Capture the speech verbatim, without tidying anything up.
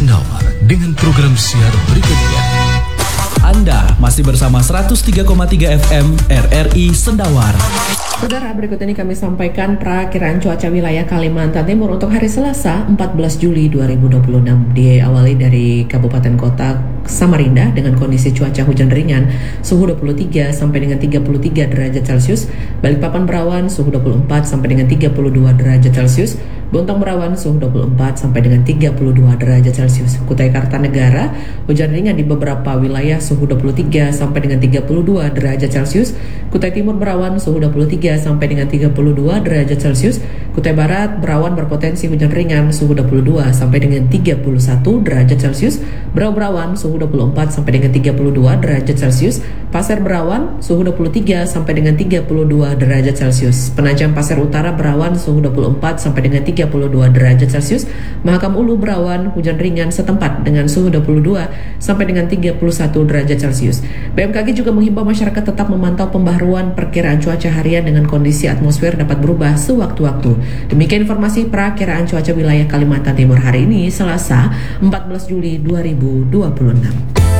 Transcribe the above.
Sendawar dengan program siar berikutnya. Anda masih bersama seratus tiga koma tiga F M R R I Sendawar. Saudara, berikut ini kami sampaikan perakiraan cuaca wilayah Kalimantan Timur untuk hari Selasa empat belas Juli dua ribu dua puluh enam. Diawali dari Kabupaten Kota Samarinda dengan kondisi cuaca hujan ringan, suhu dua puluh tiga sampai dengan tiga puluh tiga derajat Celcius. Balikpapan berawan, suhu dua puluh empat sampai dengan tiga puluh dua derajat Celcius. Bontang berawan, suhu dua puluh empat sampai dengan tiga puluh dua derajat Celcius. Kutai Kartanegara, hujan ringan di beberapa wilayah, suhu dua puluh tiga sampai dengan tiga puluh dua derajat Celcius. Kutai Timur berawan, suhu dua puluh tiga sampai dengan tiga puluh dua derajat Celcius. Kutai Barat berawan berpotensi hujan ringan, suhu dua puluh dua sampai dengan tiga puluh satu derajat Celcius. Berau berawan, suhu dua puluh empat sampai dengan tiga puluh dua derajat Celcius. Pasir berawan, suhu dua puluh tiga sampai dengan tiga puluh dua derajat Celcius. Penajam Pasir Utara berawan, suhu dua puluh empat sampai dengan tiga puluh dua derajat Celcius. Mahakam Ulu berawan, hujan ringan setempat dengan suhu dua puluh dua sampai dengan tiga puluh satu derajat Celcius. B M K G juga menghimbau masyarakat tetap memantau pembaharuan perkiraan cuaca harian dengan kondisi atmosfer dapat berubah sewaktu-waktu. Demikian informasi perakiraan cuaca wilayah Kalimantan Timur hari ini, Selasa empat belas Juli dua ribu dua puluh enam.